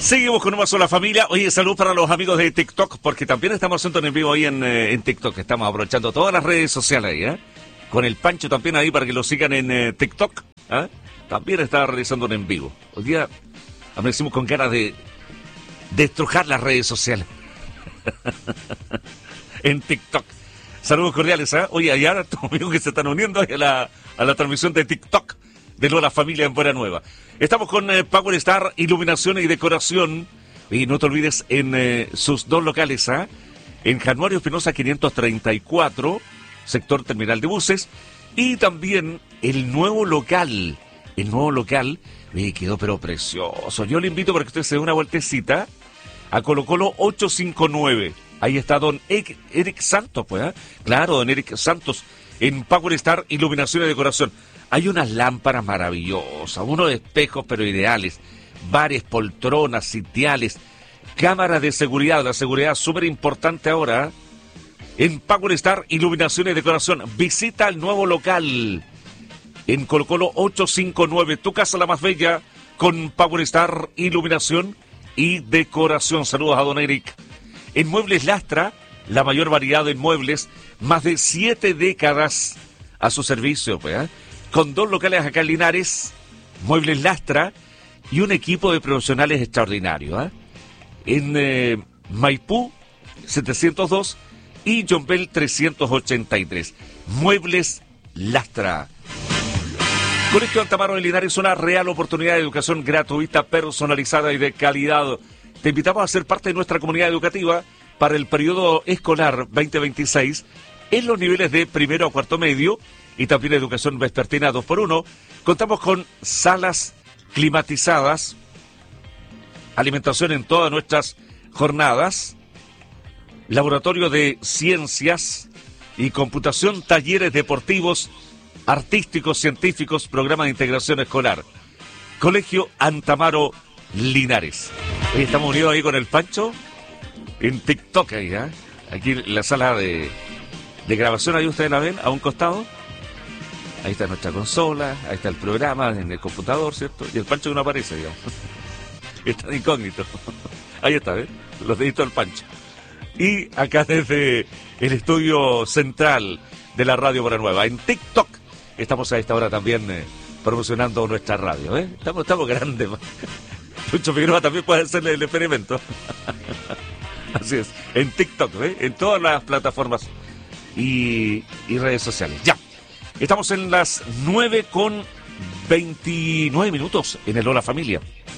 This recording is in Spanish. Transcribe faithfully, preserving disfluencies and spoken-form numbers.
Seguimos con una sola familia. Oye, salud para los amigos de TikTok, porque también estamos haciendo en vivo ahí en, eh, en TikTok. Estamos aprovechando todas las redes sociales ahí, ¿eh? Con el Pancho también ahí para que lo sigan en eh, TikTok. ¿eh? También está realizando un en vivo. Hoy día amanecimos con ganas de destrujar las redes sociales. En TikTok. Saludos cordiales, ¿eh? Oye, allá estos amigos que se están uniendo a la, a la transmisión de TikTok de Lola Familia en Buena Nueva. Estamos con eh, Power Star, iluminación y decoración. Y no te olvides en eh, sus dos locales, ¿ah? ¿eh? En Januario Espinosa quinientos treinta y cuatro, sector terminal de buses. Y también el nuevo local. El nuevo local eh, quedó pero precioso. Yo le invito para que usted se dé una vueltecita a Colo Colo ochocientos cincuenta y nueve. Ahí está don Eric, Eric Santos, pues, ¿eh? Claro, don Eric Santos, en Power Star, iluminación y decoración. Hay unas lámparas maravillosas, unos espejos pero ideales, varias poltronas, sitiales, cámaras de seguridad, la seguridad súper importante ahora. En Power Star, iluminación y decoración. Visita el nuevo local en Colo Colo ochocientos cincuenta y nueve, tu casa la más bella, con Power Star, iluminación y decoración. Saludos a don Eric. En Muebles Lastra, la mayor variedad de muebles, más de siete décadas a su servicio, pues, ¿eh? Con dos locales acá en Linares, Muebles Lastra, y un equipo de profesionales extraordinarios. ¿eh? En eh, Maipú, setecientos dos, y John Bell, trescientos ochenta y tres. Muebles Lastra. Colegio Altamaro de Linares, una real oportunidad de educación gratuita, personalizada y de calidad. Te invitamos a ser parte de nuestra comunidad educativa para el periodo escolar veinte veintiséis en los niveles de primero a cuarto medio y también educación vespertina dos por uno. Contamos con salas climatizadas, alimentación en todas nuestras jornadas, laboratorio de ciencias y computación, talleres deportivos, artísticos, científicos, programa de integración escolar. Colegio Altamaro Linares. Hoy estamos unidos ahí con el Pancho en TikTok ahí, ¿eh? Aquí en la sala de, de grabación, ahí ustedes la ven, a un costado. Ahí está nuestra consola, ahí está el programa en el computador, ¿cierto? Y el Pancho que no aparece, digamos. Está de incógnito. Ahí está, ¿ves? Los deditos del Pancho. Y acá desde el estudio central de la Radio Buena Nueva, en TikTok, estamos a esta hora también eh, promocionando nuestra radio, ¿eh? Estamos, estamos grandes. Lucho Figueroa también puede hacerle el experimento. Así es, en TikTok, ¿eh? En todas las plataformas y, y redes sociales. Ya, estamos en las nueve con veintinueve minutos en el Hola Familia.